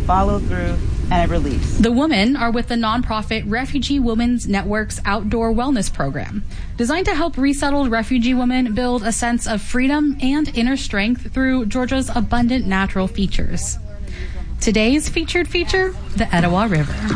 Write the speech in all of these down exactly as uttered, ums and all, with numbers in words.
follow-through, and a release. The women are with the nonprofit Refugee Women's Network's outdoor wellness program, designed to help resettled refugee women build a sense of freedom and inner strength through Georgia's abundant natural features. Today's featured feature, the Etowah River.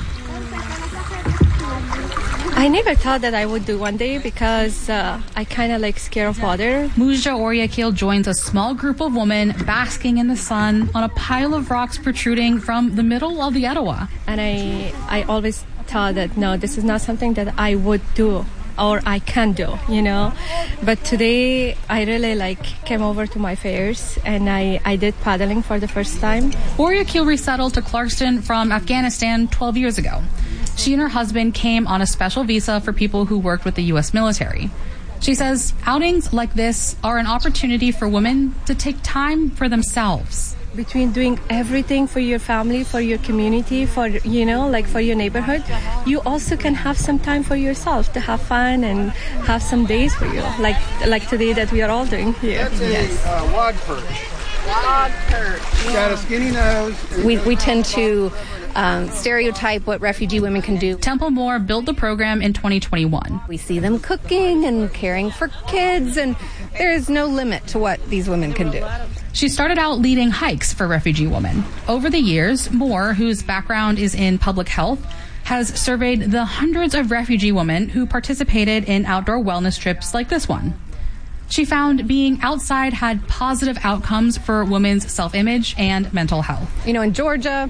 I never thought that I would do one day because uh, I kind of like scared of water. Mujja Oryakil joins a small group of women basking in the sun on a pile of rocks protruding from the middle of the Etowah. And I, I always thought that, no, this is not something that I would do or I can do, you know. But today I really like came over to my fairs and I, I did paddling for the first time. Oryakil resettled to Clarkston from Afghanistan twelve years ago. She and her husband came on a special visa for people who worked with the U S military. She says outings like this are an opportunity for women to take time for themselves. Between doing everything for your family, for your community, for, you know, like for your neighborhood, you also can have some time for yourself to have fun and have some days for you, like like today that we are all doing here. That's yes. a uh, wad perch. Wad perch. Got a skinny nose. We, we tend to um, stereotype what refugee women can do. Temple Moore built the program in twenty twenty-one. We see them cooking and caring for kids, and there is no limit to what these women can do. She started out leading hikes for refugee women. Over the years, Moore, whose background is in public health, has surveyed the hundreds of refugee women who participated in outdoor wellness trips like this one. She found being outside had positive outcomes for women's self-image and mental health. You know, in Georgia,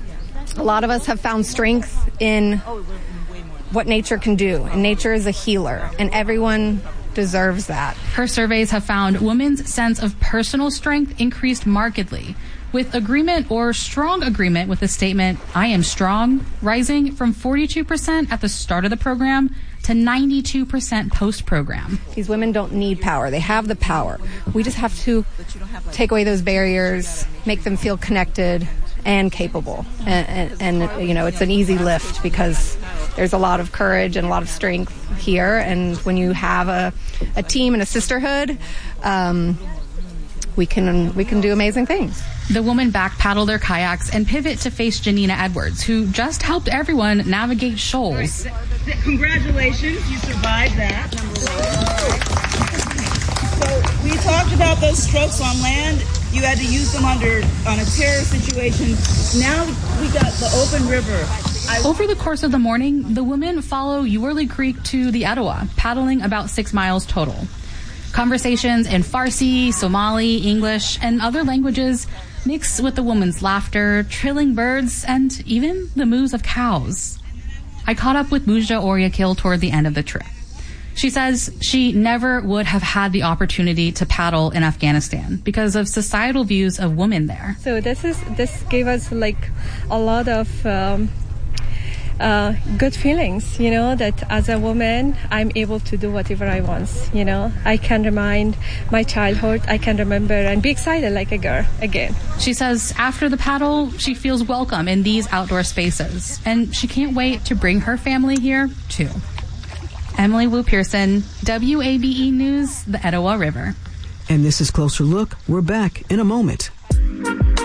a lot of us have found strength in what nature can do, and nature is a healer, and everyone deserves that. Her surveys have found women's sense of personal strength increased markedly, with agreement or strong agreement with the statement, "I am strong," rising from forty-two percent at the start of the program to ninety-two percent post-program. These women don't need power. They have the power. We just have to take away those barriers, make them feel connected and capable. And, and, and, you know, it's an easy lift because there's a lot of courage and a lot of strength here. And when you have a, a team and a sisterhood, um, we can we can do amazing things. The women back paddle their kayaks and pivot to face Janina Edwards, who just helped everyone navigate shoals. Right. Congratulations, you survived that. So we talked about those strokes on land. You had to use them under on a terror situation. Now we got the open river. I- Over the course of the morning, the women follow Uwerley Creek to the Etowah, paddling about six miles total. Conversations in Farsi, Somali, English, and other languages mix with the women's laughter, trilling birds, and even the moos of cows. I caught up with Mujja Oryakil toward the end of the trip. She says she never would have had the opportunity to paddle in Afghanistan because of societal views of women there. So this is this gave us like a lot of um, uh, good feelings, you know, that as a woman, I'm able to do whatever I want, you know. I can remind my childhood, I can remember and be excited like a girl again. She says after the paddle, she feels welcome in these outdoor spaces, and she can't wait to bring her family here, too. Emily Wu Pearson, W A B E News, the Etowah River. And this is Closer Look. We're back in a moment.